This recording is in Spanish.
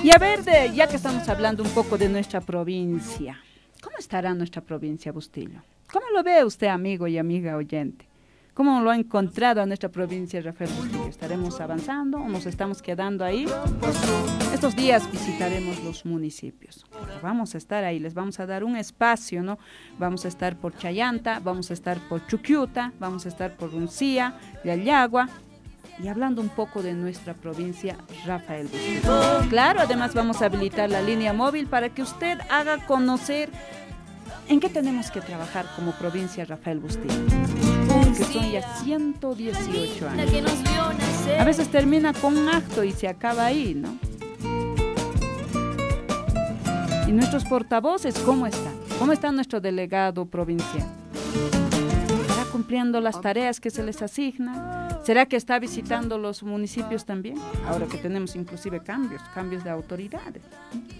Y a ver, ya que estamos hablando un poco de nuestra provincia, ¿cómo estará nuestra provincia, Bustillo? ¿Cómo lo ve usted, amigo y amiga oyente? ¿Cómo lo ha encontrado a nuestra provincia, Rafael Bustillo? ¿Estaremos avanzando o nos estamos quedando ahí? Estos días visitaremos los municipios. Vamos a estar ahí, les vamos a dar un espacio, ¿no? Vamos a estar por Chayanta, vamos a estar por Chuquiuta, vamos a estar por Uncía, Yallagua. Y hablando un poco de nuestra provincia, Rafael Bustillo. Claro, además vamos a habilitar la línea móvil para que usted haga conocer en qué tenemos que trabajar como provincia, Rafael Bustillo. Que son ya 118 años. A veces termina con un acto y se acaba ahí, ¿no? ¿Y nuestros portavoces cómo están? ¿Cómo está nuestro delegado provincial? ¿Estará cumpliendo las tareas que se les asigna? ¿Será que está visitando los municipios también? Ahora que tenemos inclusive cambios de autoridades.